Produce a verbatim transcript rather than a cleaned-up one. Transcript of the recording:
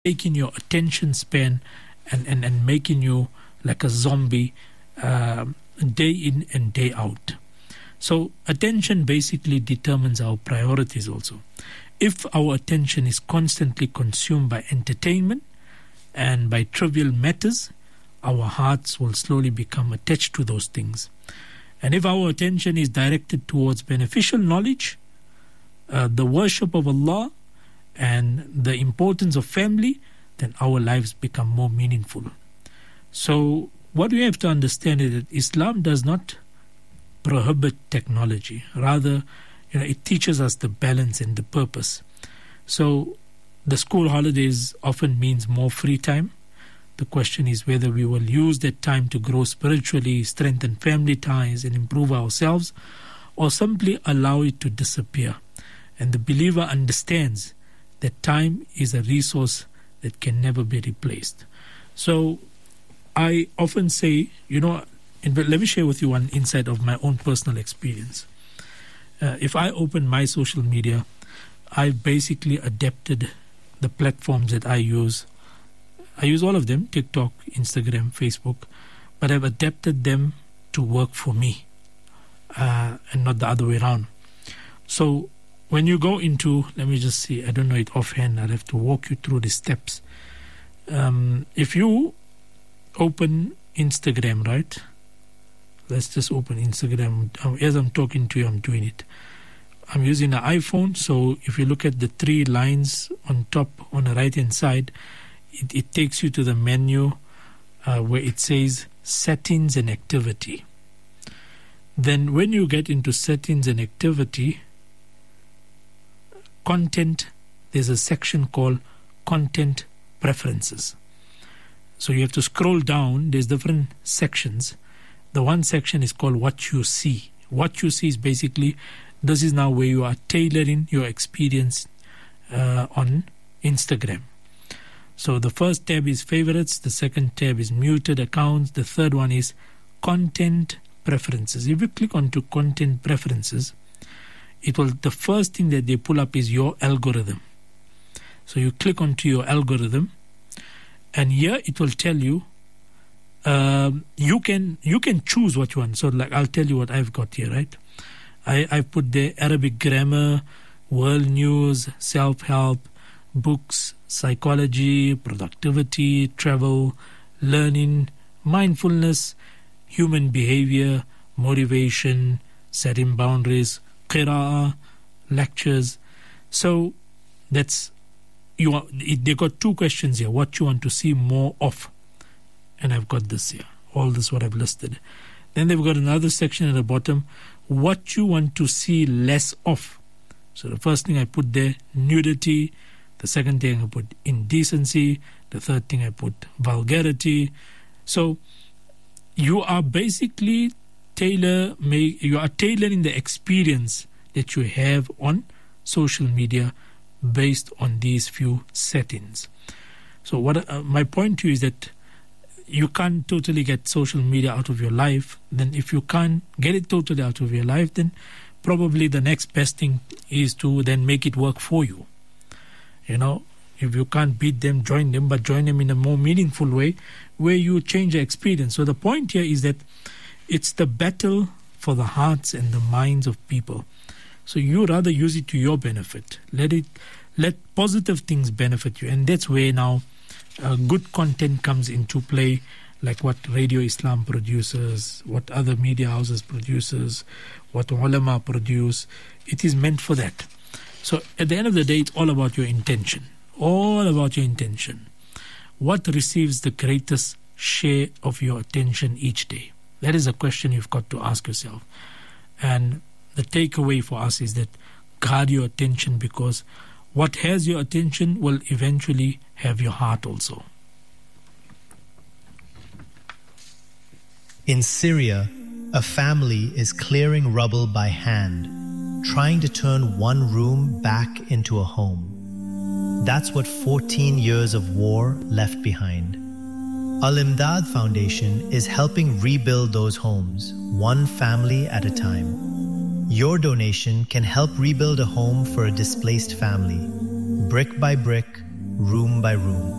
taking your attention span and, and, and making you like a zombie uh, day in and day out. So attention basically determines our priorities also. If our attention is constantly consumed by entertainment and by trivial matters, our hearts will slowly become attached to those things. And if our attention is directed towards beneficial knowledge, uh, the worship of Allah, and the importance of family, then our lives become more meaningful. So what we have to understand is that Islam does not prohibit technology. Rather, you know, it teaches us the balance and the purpose. So the school holidays often means more free time. The question is whether we will use that time to grow spiritually, strengthen family ties, and improve ourselves, or simply allow it to disappear. And the believer understands that time is a resource that can never be replaced. So I often say, you know, let me share with you one insight of my own personal experience. Uh, if I open my social media, I basically adapted the platforms that I use. I use all of them, TikTok, Instagram, Facebook, but I've adapted them to work for me uh, and not the other way around. So when you go into, let me just see, I don't know it offhand, I'll have to walk you through the steps. Um, if you open Instagram, right? Let's just open Instagram. As I'm talking to you, I'm doing it. I'm using an iPhone, so if you look at the three lines on top on the right-hand side, it, it takes you to the menu uh, where it says Settings and Activity. Then when you get into Settings and Activity, Content, there's a section called Content Preferences. So you have to scroll down. There's different sections. The one section is called What You See. What You See is basically, this is now where you are tailoring your experience uh, on Instagram. So the first tab is Favorites. The second tab is Muted Accounts. The third one is Content Preferences. If you click onto Content Preferences, it will, the first thing that they pull up is your algorithm. So you click onto your algorithm, and here it will tell you um, you can you can choose what you want. So like I'll tell you what I've got here, right? I I put the Arabic grammar, world news, self-help, books, psychology, productivity, travel, learning, mindfulness, human behavior, motivation, setting boundaries, qira'ah, lectures. So that's, you are, they got two questions here. What you want to see more of. And I've got this here. All this what I've listed. Then they've got another section at the bottom. What you want to see less of. So the first thing I put there, nudity. The second thing I put indecency. The third thing I put vulgarity. So you are basically tailor make you are tailoring the experience that you have on social media based on these few settings. So what uh, my point to you is that you can't totally get social media out of your life. Then if you can't get it totally out of your life, then probably the next best thing is to then make it work for you. You know, if you can't beat them, join them, but join them in a more meaningful way where you change the experience. So the point here is that it's the battle for the hearts and the minds of people. So you rather use it to your benefit. Let it, let positive things benefit you. And that's where now uh, good content comes into play, like what Radio Islam produces, what other media houses produces, what ulama produce. It is meant for that. So at the end of the day, it's all about your intention. All about your intention. What receives the greatest share of your attention each day? That is a question you've got to ask yourself. And the takeaway for us is that guard your attention, because what has your attention will eventually have your heart also. In Syria, a family is clearing rubble by hand, trying to turn one room back into a home. That's what fourteen years of war left behind. Al-Imdad Foundation is helping rebuild those homes, one family at a time. Your donation can help rebuild a home for a displaced family. Brick by brick, room by room.